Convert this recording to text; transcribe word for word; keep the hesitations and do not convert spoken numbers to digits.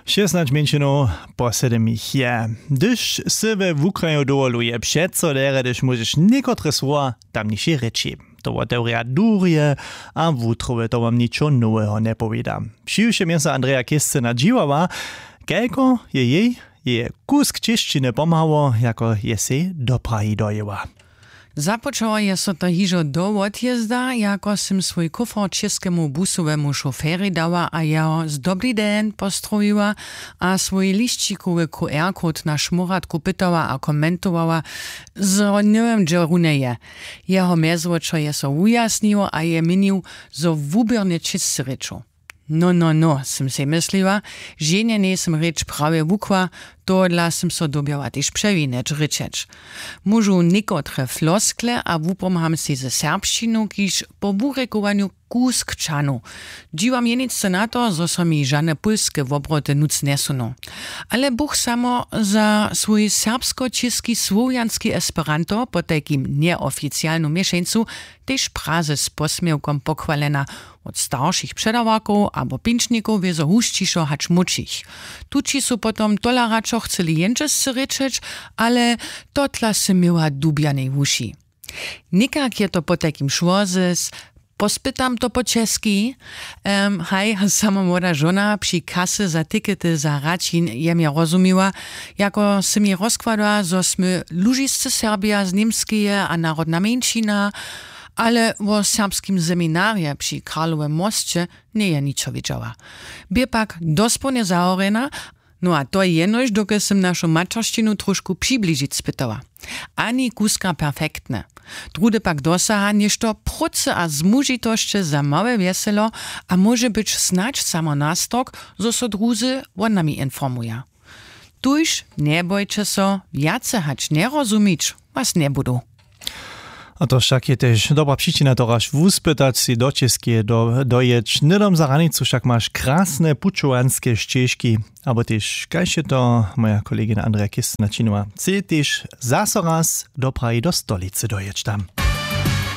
szesnaście menšinov po sedmich je. Gdyż sebe w Ukraju dovoluje přeco dere, gdyż możesz niekotre słowa tamniejsze reči. To wa teoria durje, a wutrowe to wam niczo nowego nie powieda. Przyjuše mięsa Andrea Kiscena dziwała, kelko je jej, je kusk češtiny pomahało, jako je se do Prahy dojeva. Započała je so to hižo do odjezda, jako sim svoj kufor českemu busowemu šoféri dała, a ja z dobry den postrojiła, a svoj liščikowy Q R-kod na šmuratku pytała a komentowała, zo neviem, že runeje. Jeho mezvočo je so ujasniło, a je minił, zo wuberne čistce rečo. No, no, no, sim se mysliła, že nie nesem reč prawie wukła, to dla sim so dobiała też przewineć ryczeć. Możu niekotre floskle, a wupomham si ze serbszczynu, kiż po wurekowaniu kuskczanu. Dziwam jenicce na to, zo so mi żadne polskie wobroty nuc nesuną. Ale Bóg samo za swój serbsko-česki słowianski esperanto po takim nieoficjalnym mieszańcu też praze z posmiewkom pochwalena od starszych przedawaków albo pinczników wiezo huszciszo hacz mučich. Tuci su potom tolaraczo chceli jęczescy ryczeć, ale to tla se miała dubianej uši. Nikak je to po takim szłozys, pospytam to po česky. Um, haj, sama młoda żona przy kasy za tykety za racin je mi rozumiła, jako se mi rozkładała, zo sme lužiscy Serbia z Niemskie a narodna mniejszina, ale o serbskim seminarze przy Karlovem moście nie je niczo wiedziała. Biepak dosponie zaorena, no a to jenož, dokud sem našo mačarštinu trošku přibližiť spytała. Ani kuska perfektne. Drude pak dosaha nešto proce a zmužitošće za małe weselo, a może być snać samo nastok, zo so druzy o nami informuje. Tuž ne bojče so, jace hać ne rozumić, was ne budu. A to však je tež dobra příčina to raž wuspytać si do Česky do, dojeć. Nidom za ranicu však masz krasne pučovanské štěžky, abo tež, kajše to moja kolegina Andrea Kiscena činova, chce tež zase raz do Prahy do stolice dojeć tam.